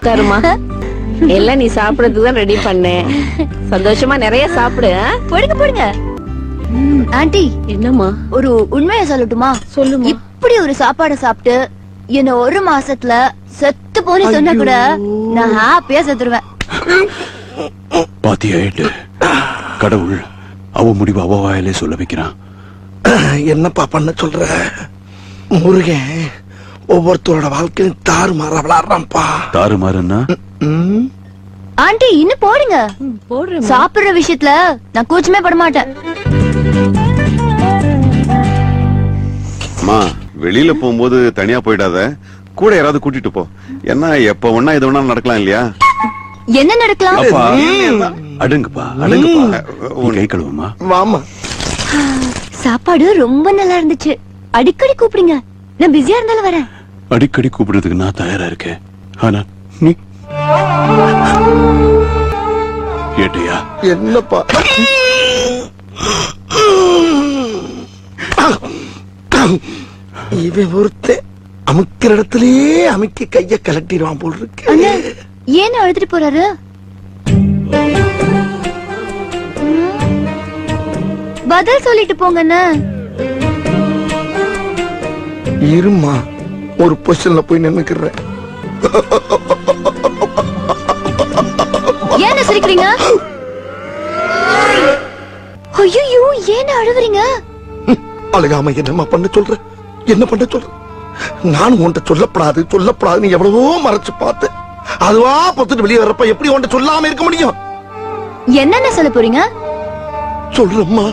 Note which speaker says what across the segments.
Speaker 1: உட்காருமா. எல்லாம் நீ சாப்பிடறதுக்கு தான் ரெடி பண்ணேன். சந்தோஷமா நிறைய சாப்பிடு.
Speaker 2: போடுங்க போடுங்க. ஆண்டி
Speaker 1: என்னம்மா?
Speaker 2: ஒரு உண்மையை சொல்லட்டுமா?
Speaker 1: சொல்லுமா.
Speaker 2: இப்படி ஒரு சாப்பாடு சாப்பிட்டு என்ன ஒரு மாசத்துல செத்து போனி சொன்னா கூட நான் ஹாப்பியா செத்துருவேன்.
Speaker 3: பாத்தியாயிட்டு கடவுள் அவ முடிவு அவ வாயிலே சொல்ல வைக்கிறான்.
Speaker 4: என்னப்பா பண்ண சொல்ற? முருகன் ஒவ்வொருத்தரோட வாழ்க்கையும் தாறுமாற விளாடுறான்ப்பா.
Speaker 3: தாறுமாறுன்னா
Speaker 2: ஆண்டி இன்னும் போடுங்க.
Speaker 1: போடுறேன்.
Speaker 2: சாப்பிடுற விஷயத்துல நான் கூச்சமே பட மாட்டேன்.
Speaker 5: அம்மா, வெளியில போகும்போது தனியா போயிடாத, கூட யாராவது கூட்டிட்டு போ. என்ன எப்ப ஒன்னா இது ஒன்னா நடக்கலாம் இல்லையா?
Speaker 2: என்ன நடக்கலாம்?
Speaker 3: அப்பா அடுங்குப்பா அடுங்குப்பா. நீ கை கழுவுமா.
Speaker 4: வாமா.
Speaker 2: சாப்பாடு ரொம்ப நல்லா இருந்துச்சு. அடிக்கடி கூப்பிடுங்க, நான் பிஸியா இருந்தாலும் வரேன்.
Speaker 3: அடிக்கடி கூப்பிடுறதுக்கு நான் தயாரா இருக்கேன். ஆனா நீ ஏட்டையா?
Speaker 4: என்னப்பா? இவன் ஒருத்தன் அமுக்கிற இடத்திலேயே அமுக்கி கைய கலட்டிடுவான் போல் இருக்கு.
Speaker 2: அண்ணா ஏன் அழுதுட்டு போறாரு? பதில் சொல்லிட்டு போங்கண்ணா.
Speaker 4: இருமா, ஒரு பொசிஷன்ல போய் நின்னுக்கிறேன்.
Speaker 2: ஏன் சிரிக்கிறீங்க? ஐயோ ஏன் அழுவுறீங்க?
Speaker 4: அழுகாம என்னமா பண்ண சொல்ற? என்ன பண்ண சொல்ற? நான் உன்கிட்ட சொல்லப்படாது நீ எவ்வளவோ மறைச்சு பார்த்து அதுவா பொத்துட்டு வெளியே வர்றப்ப எப்படி உன்கிட்ட சொல்லாம இருக்க முடியும்?
Speaker 2: என்னென்ன சொல்ல போறீங்க?
Speaker 4: சொல்றம்மா.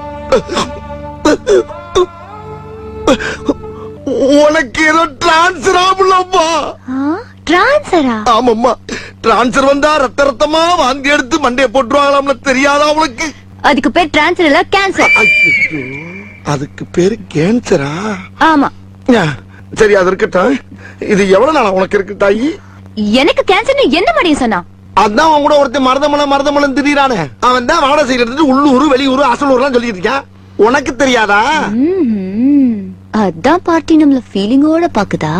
Speaker 4: உனக்கு ஏதோ டிரான்ஸ்ஃபர் ஆகலப்பா.
Speaker 2: டிரான்ஸ்ஃபரா?
Speaker 4: ஆமாம்மா, டிரான்ஸ்ஃபர் வந்தா ரத்தமா வாந்தி எடுத்து மண்டைய போட்டுருவாங்களாம்ல, தெரியாதா அவளுக்கு?
Speaker 2: அதுக்கு பேர் டிரான்ஸ்ஃபர் இல்ல, கேன்சர்.
Speaker 4: அதுக்கு பேரு கேன்சரா?
Speaker 2: ஆமா.
Speaker 4: சரி, அது இருக்கட்டும். இது எவ்வளவு நாளா உனக்கு இருக்கு தாயி?
Speaker 2: எனக்கு கேன்சர்னு என்ன மடியும் சொன்னா?
Speaker 4: அதான் அவன் கூட ஒருத்தன் மருதமலம் திடீரானே. அவன் தான் வாடகை செய்யறது உள்ளூர் வெளியூர் அசலூர்லாம் சொல்லிட்டு இருக்கான். உனக்கு தெரியாதா?
Speaker 2: அதான் பார்ட்டி நம்மள ஃபீலிங்கோட பாக்குதா?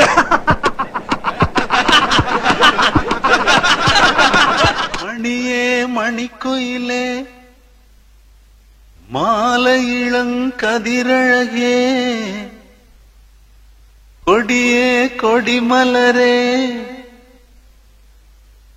Speaker 6: மணியே மணிக்குயிலே மாலை இளங்கதிரழகே கொடியே கொடிமலரே